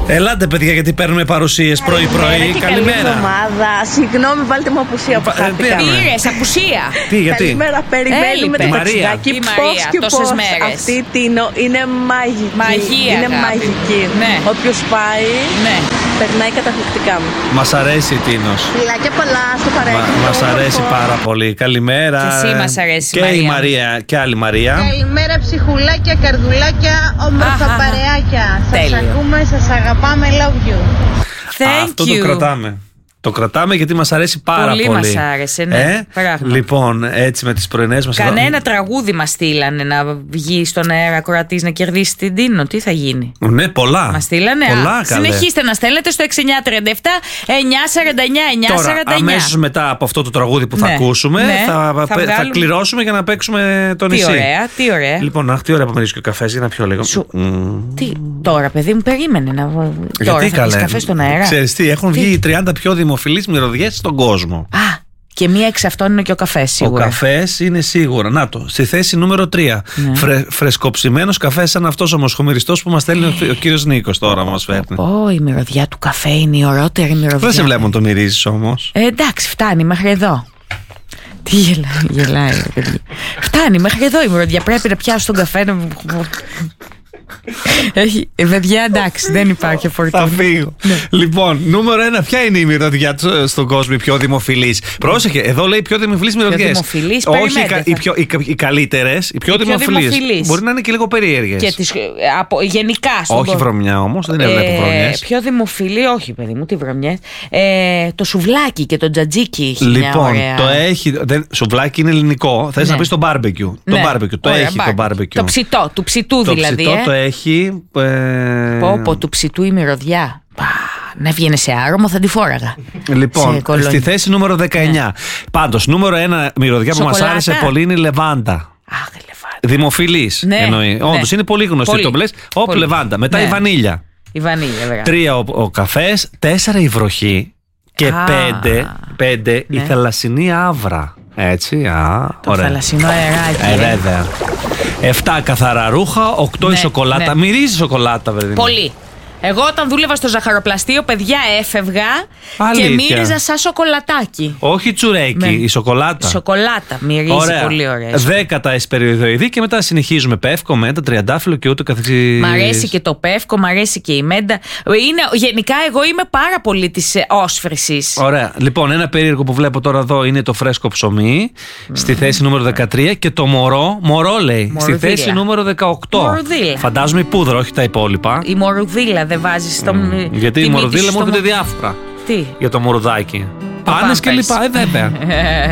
Ελάτε, παιδιά, γιατί παίρνουμε παρουσίες πρωί-πρωί. Καλημέρα. Εβδομάδα. Συγγνώμη, βάλτε μου απουσία που χάθηκα. Πήρες απουσία. Τι, γιατί? Καλημέρα, περιμένουμε το ταξιδάκι. Πώς και πώς αυτή είναι μαγική. Μαγεία, είναι μαγική. Ναι. Όποιος πάει, ναι, περνάει καταπληκτικά. Μας αρέσει η Τίνος. Φιλάκια πολλά στο παρέχει. Μας αρέσει πάρα πολύ. Καλημέρα. Και εσύ μας αρέσει, και η Μαρία. Και άλλη Μαρία. Καλημέρα, ψυχουλάκια, καρδουλάκια, όμορφα παρεάκια. Σας ακούμε, σας αγαπάμε, love you. Αυτό το κρατάμε. Το κρατάμε γιατί μας αρέσει πάρα πολύ. Πολύ μας άρεσε, ναι. Λοιπόν, έτσι με τις πρωινές μας. Κανένα τραγούδι μας στείλανε να βγει στον αέρα ακροατής να κερδίσει την Τίνο. Τι θα γίνει? Ναι, πολλά. Μας στείλανε. Πολλά, συνεχίστε να στέλνετε στο 6937 949 949. Τώρα, αμέσως μετά από αυτό το τραγούδι που θα ακούσουμε, θα κληρώσουμε για να παίξουμε το νησί. Τι ωραία. Λοιπόν, αχ, τι ωραία που μυρίζει και ο καφές, για να πιω λίγο. Τι, τώρα, παιδί μου, περίμενε να. Τώρα θα πεις καφέ στον αέρα. Ξέρεις τι, έχουν βγει οι 30 πιο δημοφιλείς μυρωδιές στον κόσμο. Και μία εξ αυτών είναι και ο καφές, σίγουρα. Ο καφές είναι σίγουρα. Να το, στη θέση νούμερο 3. Ναι. Φρεσκοψημένος καφές, σαν αυτός ο μοσχομυριστός που μας στέλνει ο κύριος Νίκος τώρα μας φέρνει. Η μυρωδιά του καφέ είναι η ωραιότερη μυρωδιά. Δεν σε βλέπω να το μυρίζεις όμως. Εντάξει, φτάνει μέχρι εδώ. Τι γελάει, παιδί. Φτάνει μέχρι εδώ η μυρωδιά. Πρέπει να πιάσω τον καφέ να μου. Παιδιά, εντάξει, δεν υπάρχει φορτίο. Θα φύγω. Λοιπόν, νούμερο 1, ποια είναι η μυρωδιά στον κόσμο η πιο δημοφιλής? Πρόσεχε, εδώ λέει πιο δημοφιλής μυρωδιές. Όχι οι καλύτερες, οι πιο δημοφιλείς. Μπορεί να είναι και λίγο περίεργες. Γενικά στον κόσμο. Όχι βρωμιά όμως, δεν βλέπω βρωμιές. Πιο δημοφιλή, όχι παιδί μου, τι βρωμιές. Το σουβλάκι και το τζατζίκι έχει. Λοιπόν, το έχει. Σουβλάκι είναι ελληνικό. Θες να πεις το μπάρμπεκιου? Το μπάρμπεκιου, το έχει το μπάρμπεκιου. Το ψητό, του ψητού δηλαδή. Το έχει. Του ψητού η μυρωδιά. Να βγαίνει σε άρωμο, θα τη φόραγα. Λοιπόν, στη θέση νούμερο 19. Πάντως, νούμερο 1 μυρωδιά που μας άρεσε πολύ είναι η λεβάντα. Δημοφιλής εννοεί. Όντως είναι πολύ γνωστή. Το μπλες. Λεβάντα. Μετά η βανίλια. Η βανίλια, βέβαια. 3 ο καφές. 4 η βροχή. Και 5 η θαλασσινή άβρα. Έτσι, το θαλασσινό αεράκι. Βέβαια. 7 καθαρά ρούχα, 8 η σοκολάτα. Μυρίζει σοκολάτα, βέβαια. Πολύ. Εγώ όταν δούλευα στο ζαχαροπλαστείο, παιδιά, έφευγα και μύριζα σαν σοκολατάκι. Όχι τσουρέκι, η σοκολάτα. Σοκολάτα, μυρίζει πολύ ωραία. 10 τα εσπεριδοειδή και μετά συνεχίζουμε πεύκο, μέντα, τριαντάφυλλο και ούτω καθεξής. Μ' αρέσει και το πεύκο, μ' αρέσει και η μέντα. Γενικά, εγώ είμαι πάρα πολύ της όσφρησης. Ωραία. Λοιπόν, ένα περίεργο που βλέπω τώρα εδώ είναι το φρέσκο ψωμί στη θέση νούμερο 13 και το μωρό λέει στη θέση νούμερο 18. Μορουδίλα. Φαντάζομαι η πούδρα, όχι τα υπόλοιπα. Η μορουδίλα. Δεν βάζεις γιατί η μορουδίλα μου έρχεται διάφορα. Τι? Για το μορουδάκι. Πάνες και λοιπά, βέβαια.